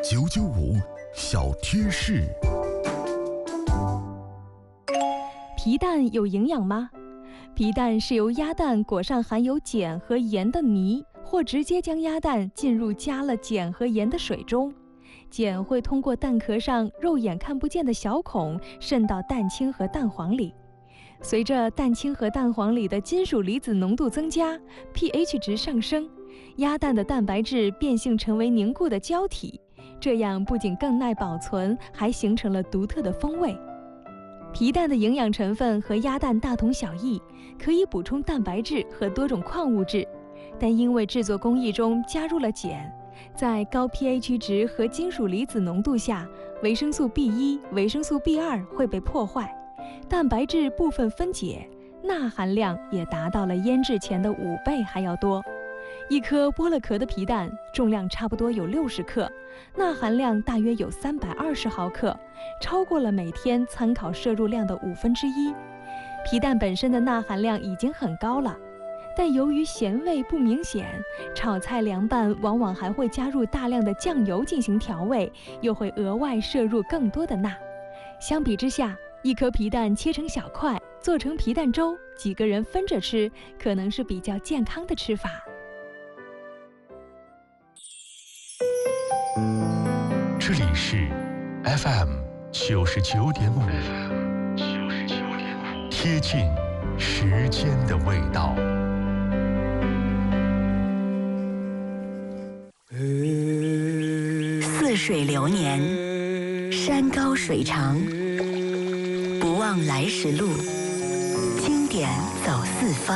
995小贴士。 皮蛋有营养吗？皮蛋是由鸭蛋裹上含有碱和盐的泥，或直接将鸭蛋浸入加了碱和盐的水中。碱会通过蛋壳上肉眼看不见的小孔渗到蛋清和蛋黄里。随着蛋清和蛋黄里的金属离子浓度增加， pH 值上升，鸭蛋的蛋白质变性成为凝固的胶体，这样不仅更耐保存，还形成了独特的风味。皮蛋的营养成分和鸭蛋大同小异，可以补充蛋白质和多种矿物质，但因为制作工艺中加入了碱，在高 pH 值和金属离子浓度下，维生素 B1、维生素 B2 会被破坏，蛋白质部分分解，钠含量也达到了腌制前的5倍还要多。一颗剥了壳的皮蛋重量差不多有60克，钠含量大约有320毫克，超过了每天参考摄入量的1/5。皮蛋本身的钠含量已经很高了，但由于咸味不明显，炒菜凉拌往往还会加入大量的酱油进行调味，又会额外摄入更多的钠。相比之下，一颗皮蛋切成小块，做成皮蛋粥，几个人分着吃，可能是比较健康的吃法。 这里是 FM 99.5，贴近时间的味道。 似水流年，山高水长，不忘来时路，经典走四方。